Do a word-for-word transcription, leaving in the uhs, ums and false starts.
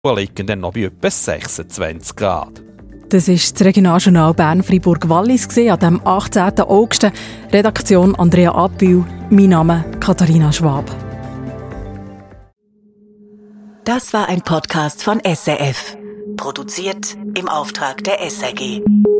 liegen dann noch bei etwa sechsundzwanzig Grad. Das war das Regionaljournal Bern-Fribourg-Wallis an dem achtzehnten August. Redaktion Andrea Abbühl, mein Name Katharina Schwab. Das war ein Podcast von S R F. Produziert im Auftrag der S R G.